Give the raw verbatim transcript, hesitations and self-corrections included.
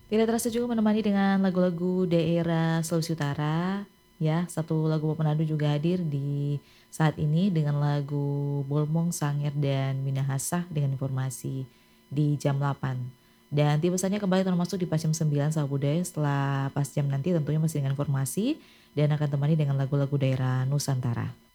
Tidak terasa juga menemani dengan lagu-lagu daerah Sulawesi Utara, ya. Satu lagu pemandu juga hadir di saat ini dengan lagu Bolmong, Sanger, dan Minahasa dengan informasi di jam delapan. Dan tiba saatnya kembali termasuk di pas jam sembilan Sahabat Budaya setelah pas jam nanti tentunya masih dengan informasi dan akan temani dengan lagu-lagu daerah Nusantara.